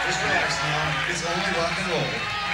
Just relax now. It's only rock and roll.